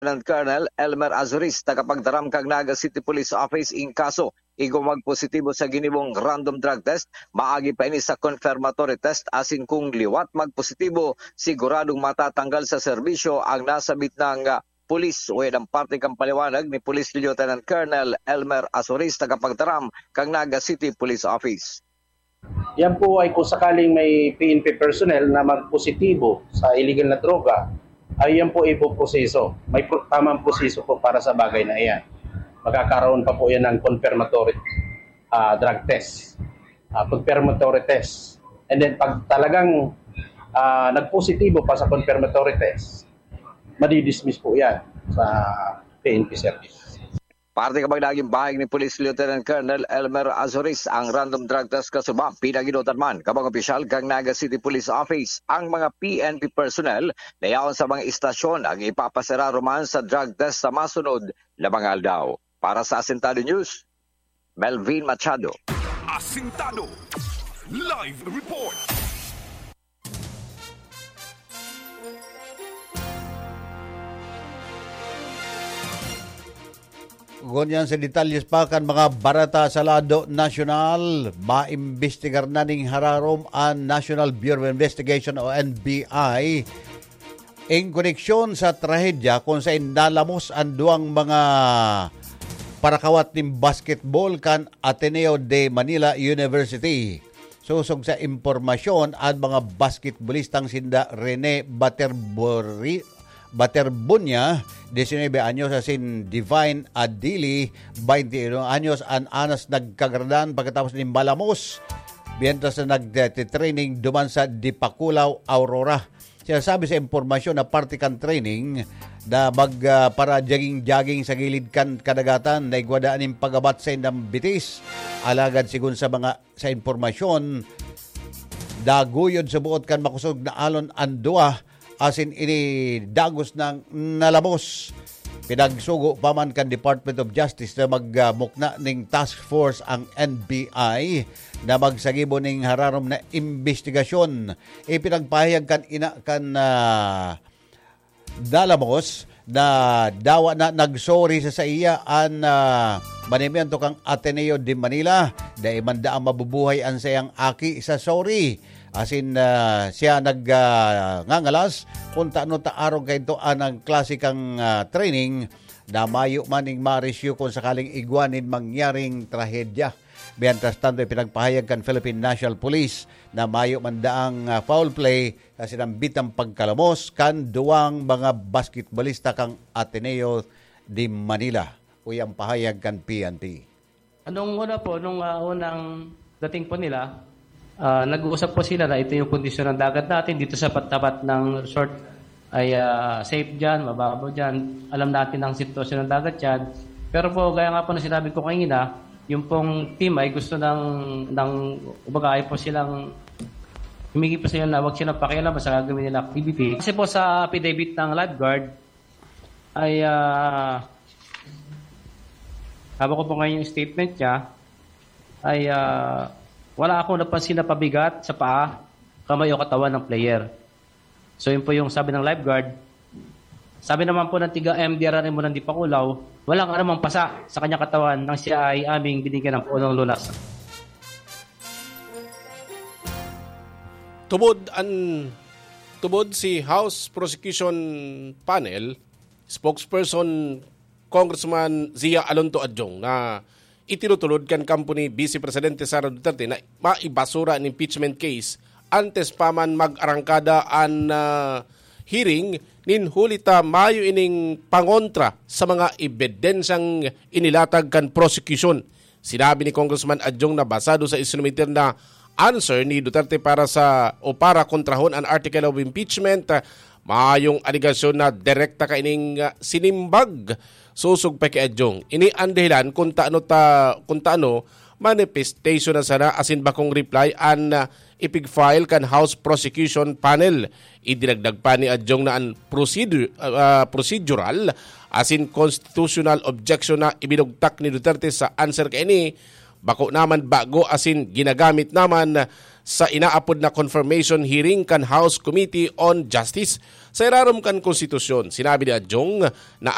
Lieutenant Colonel Elmer Azuris tagapagdaram kang Naga City Police Office in kaso igo magpositibo sa ginibong random drug test maagi pa ini sa confirmatory test asin kung liwat magpositibo siguradong matatanggal sa serbisyo ang nasabit ng pulis. Ang parte kang paliwanag ni Police Lieutenant Colonel Elmer Azuris tagapagdaram kang Naga City Police Office. Yan po ay kung sakaling may PNP personnel na magpositibo sa illegal na droga, ay yan po ipoproseso. May tamang proseso po para sa bagay na iyan. Magkakaroon pa po yan ng confirmatory drug test, confirmatory test. And then pag talagang nagpositibo pa sa confirmatory test, madidismiss po yan sa PNP service. Parte kapag naging bahag ni Police Lieutenant Colonel Elmer Azuris ang random drug test kasubang pinaginutan man kabang opisyal kang Naga City Police Office ang mga PNP personnel na yaon sa mga istasyon ang ipapasara roman sa drug test sa masunod na mga aldaw. Para sa Asintado News, Melvin Machado. Asintado Live Report. Ganyan sa detalyes pa kan mga barata sa lado nasyonal, maimbestigar na ning hararom ang National Bureau of Investigation o NBI in koneksyon sa trahedya kung sa indalamos ang duang mga parakawat ng basketball kan Ateneo de Manila University. Susog sa impormasyon ang mga basketballistang sinda Rene Baterbunya, 19 anyos, asin Divine Adili, 21 anyos, ang anas nagkagradan pagkatapos ng Balamos. Mientras na nag-training duman sa Dipakulaw, Aurora. Sinasabi sa impormasyon na party kan training na para jogging sa gilid kan kadagatan na igwadaan ng pagabat sa indang bitis. Alagad sigun sa impormasyon, daguyod sa buot kan makusog na alon andua asin ini dagos ng nalamos. Pinagsugo pa man kan Department of Justice na magmukna ning task force ang NBI na magsagibo ning hararom na investigasyon. Ipinagpahayag kan nalamos na dawa na nagsorry sa iya ang manimiento kang Ateneo de Manila dahil manda ang mabubuhay ang sayang aki sa sorry. Asin siya ngangalas kung taano taarong kayo ito anang klasikang training na mayo maning marisyo kung sakaling igwanin mangyaring trahedya. Mientras tanto pinagpahayag kan Philippine National Police na mayo mandaang foul play kasi ng bitang pagkalamos kan duwang mga basketballista kang Ateneo de Manila. Uyang pahayag kan PNP. Anong una po, nung unang dating po nila, nag-uusap po sila na ito yung kondisyon ng dagat natin dito sa tapat ng resort ay safe dyan, mababaw dyan. Alam natin ang sitwasyon ng dagat dyan. Pero po, gaya nga po na sinabi ko kanina, yung pong team ay gusto ay po silang humingi po sila na huwag silang pakialam sa gagawin nila activity. Kasi po sa affidavit ng lifeguard ay haba ko po ngayon yung statement niya ay wala akong napansin na pabigat sa paa, kamay o katawan ng player. So yun po yung sabi ng lifeguard. Sabi naman po ng tiga MDRRM mo ng Dipakulaw, walang anumang pasa sa kanyang katawan nang siya ay aming binigyan ng punong lunas. Tubod si House Prosecution Panel, spokesperson Congressman Zia Alonto Adjong na itinutulod kan kampo ni Vice Presidente Sara Duterte na maibasura ang impeachment case antes pa man mag-arangkada ang hearing nin hulita mayo ining pangontra sa mga ebidensyang inilatag kan prosecution. Sinabi ni Congressman Adjong na basado sa isinumiter na answer ni Duterte para kontrahon ang article of impeachment, maayong aligasyon na direkta kaining sinimbag susog pa kay Adjong. Ini ang dahilan kung taano manifestation na sana asin bakong reply an ipig-file kan House Prosecution Panel. Idinagdag pa ni Adjong na ang procedural asin constitutional objection na ibinugtak ni Duterte sa answer kay ini bako naman bago asin ginagamit naman sa inaapod na confirmation hearing kan House Committee on Justice sa irarom kan konstitusyon. Sinabi ni Adjong na